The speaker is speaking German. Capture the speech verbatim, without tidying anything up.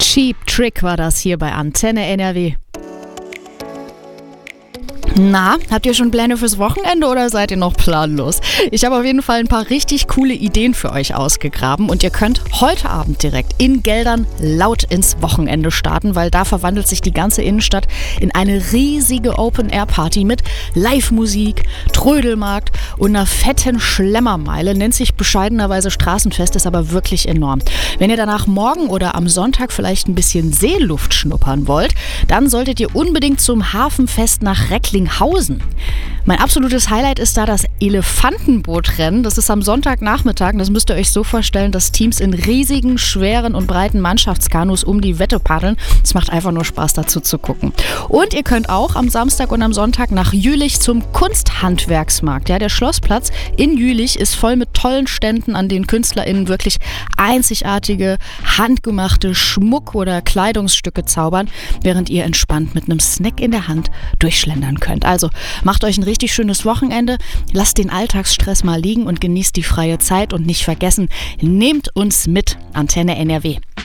Cheap Trick war das hier bei Antenne N R W. Na, habt ihr schon Pläne fürs Wochenende oder seid ihr noch planlos? Ich habe auf jeden Fall ein paar richtig coole Ideen für euch ausgegraben und ihr könnt heute Abend direkt in Geldern laut ins Wochenende starten, weil da verwandelt sich die ganze Innenstadt in eine riesige Open-Air-Party mit Live-Musik, Trödelmarkt und einer fetten Schlemmermeile. Nennt sich bescheidenerweise Straßenfest, ist aber wirklich enorm. Wenn ihr danach morgen oder am Sonntag vielleicht ein bisschen Seeluft schnuppern wollt, dann solltet ihr unbedingt zum Hafenfest nach Recklinghausen. Mein absolutes Highlight ist da das Elefantenbootrennen. Das ist am Sonntagnachmittag. Das müsst ihr euch so vorstellen, dass Teams in riesigen, schweren und breiten Mannschaftskanus um die Wette paddeln. Es macht einfach nur Spaß, dazu zu gucken. Und ihr könnt auch am Samstag und am Sonntag nach Jülich zum Kunsthandwerksmarkt. Ja, der Schlossplatz in Jülich ist voll mit tollen Ständen, an denen KünstlerInnen wirklich einzigartige, handgemachte Schmuck- oder Kleidungsstücke zaubern, während ihr entspannt mit einem Snack in der Hand durchschlendern könnt. Also macht euch ein richtig schönes Wochenende, lasst den Alltagsstress mal liegen und genießt die freie Zeit und nicht vergessen, nehmt uns mit, Antenne N R W.